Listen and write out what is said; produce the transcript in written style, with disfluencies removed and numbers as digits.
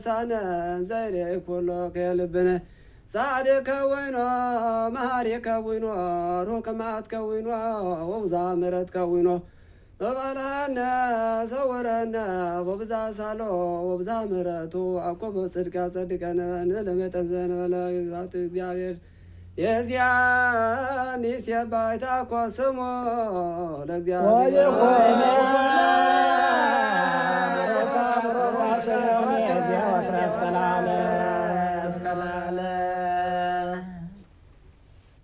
سانا زيري كله كلبنا صادق وينو مهاري كوينو روك ما تكوينو وزامرت كوينو وبلانا زورنا وبزا سالو وبزا مرتو عقب صدقا صدقنا نلمتزن ولا ذات እግዚአብሔር የዚያን የባይታ ቆስሞ ለእግዚአብሔር